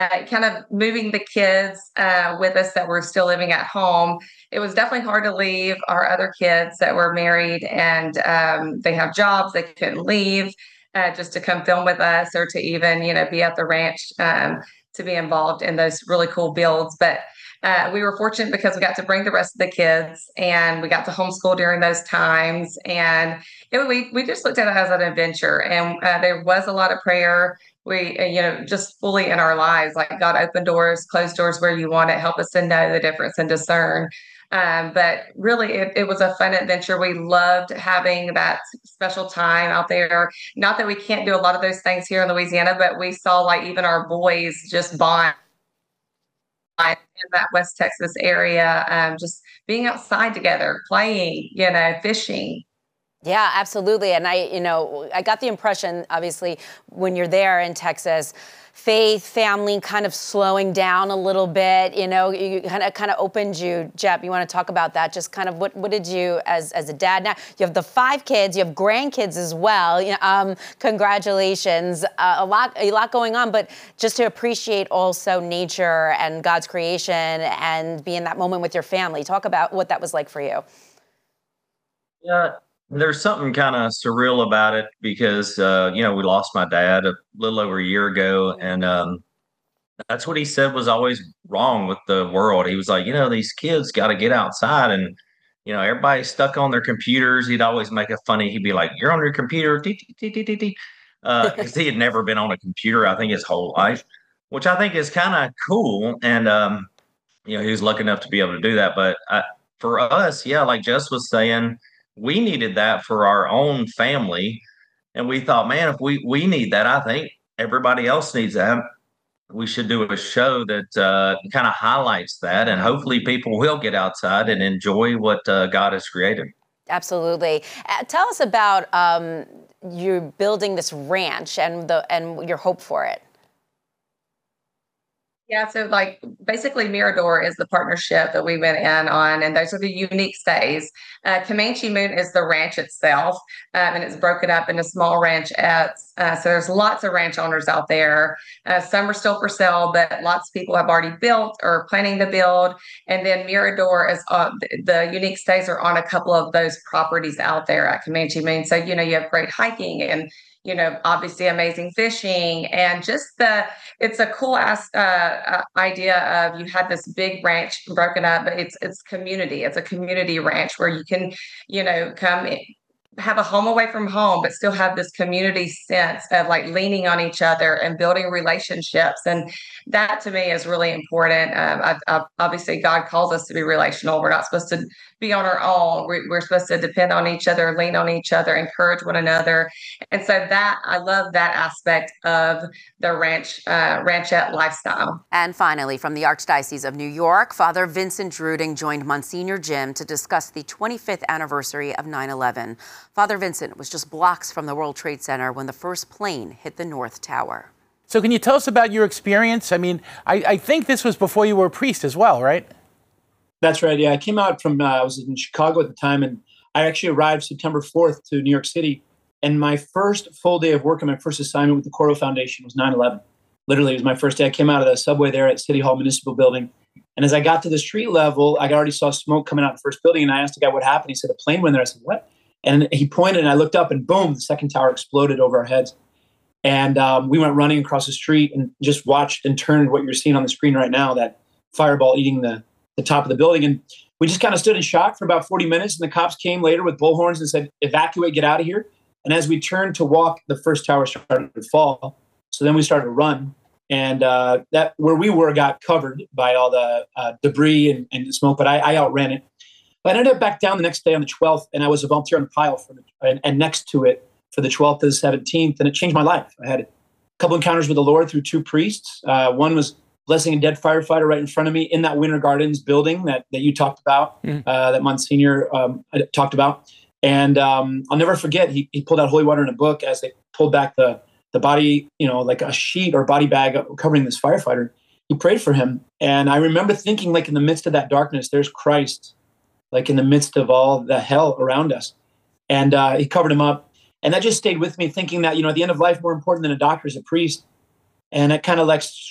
kind of moving the kids with us that were still living at home. It was definitely hard to leave our other kids that were married and they have jobs, they couldn't leave just to come film with us or to even, be at the ranch to be involved in those really cool builds. But we were fortunate because we got to bring the rest of the kids and we got to homeschool during those times. And we just looked at it as an adventure. And there was a lot of prayer. We, just fully in our lives, like God open doors, close doors where you want it, help us to know the difference and discern. But really, it was a fun adventure. We loved having that special time out there. Not that we can't do a lot of those things here in Louisiana, but we saw like even our boys just bond in that West Texas area, just being outside together, playing, fishing. Yeah, absolutely. And I got the impression, obviously, when you're there in Texas, faith, family kind of slowing down a little bit, you kind of opened you. Jep, you want to talk about that? Just kind of what did you, as a dad, now you have the 5 kids, you have grandkids as well. Congratulations. A lot going on, but just to appreciate also nature and God's creation and be in that moment with your family. Talk about what that was like for you. Yeah, there's something kind of surreal about it because we lost my dad a little over a year ago, and that's what he said was always wrong with the world. He was like, these kids got to get outside, and everybody's stuck on their computers. He'd always make it funny. He'd be like, "You're on your computer," because he had never been on a computer, I think, his whole life, which I think is kind of cool. And he was lucky enough to be able to do that. But for us, yeah, like Jess was saying, we needed that for our own family. And we thought, man, if we need that, I think everybody else needs that. We should do a show that kind of highlights that. And hopefully people will get outside and enjoy what God has created. Absolutely. Tell us about you building this ranch and your hope for it. Yeah, so like basically Mirador is the partnership that we went in on, and those are the unique stays. Comanche Moon is the ranch itself, and it's broken up into small ranchettes. So there's lots of ranch owners out there. Some are still for sale, but lots of people have already built or planning to build. And then Mirador is the unique stays are on a couple of those properties out there at Comanche Moon. So you have great hiking and obviously amazing fishing and just it's a cool idea of you had this big ranch broken up, but it's community. It's a community ranch where you can, come have a home away from home, but still have this community sense of like leaning on each other and building relationships. And that to me is really important. Obviously, God calls us to be relational. We're not supposed to be on our own. We're supposed to depend on each other, lean on each other, encourage one another. And so I love that aspect of the ranchette lifestyle. And finally, from the Archdiocese of New York, Father Vincent Druding joined Monsignor Jim to discuss the 25th anniversary of 9/11. Father Vincent was just blocks from the World Trade Center when the first plane hit the North Tower. So can you tell us about your experience? I mean, I think this was before you were a priest as well, right? That's right. Yeah, I came out from, I was in Chicago at the time, and I actually arrived September 4th to New York City. And my first full day of work and my first assignment with the Coro Foundation was 9/11. Literally, it was my first day. I came out of the subway there at City Hall Municipal Building. And as I got to the street level, I already saw smoke coming out of the first building. And I asked the guy what happened. He said, a plane went there. I said, what? And he pointed, and I looked up, and boom, the second tower exploded over our heads. And we went running across the street and just watched and turned what you're seeing on the screen right now, that fireball eating the top of the building. And we just kind of stood in shock for about 40 minutes. And the cops came later with bullhorns and said, evacuate, get out of here. And as we turned to walk, the first tower started to fall. So then we started to run. And that where we were got covered by all the debris and the smoke, but I outran it. But I ended up back down the next day on the 12th, and I was a volunteer on the pile and next to it for the 12th to the 17th, and it changed my life. I had a couple encounters with the Lord through 2 priests. One was blessing a dead firefighter right in front of me in that Winter Gardens building that you talked about, that Monsignor talked about. And I'll never forget, he pulled out holy water in a book as they pulled back the body, like a sheet or body bag covering this firefighter. He prayed for him. And I remember thinking, like, in the midst of that darkness, there's Christ, like in the midst of all the hell around us. And he covered him up. And that just stayed with me, thinking that, at the end of life, more important than a doctor is a priest. And it kind of like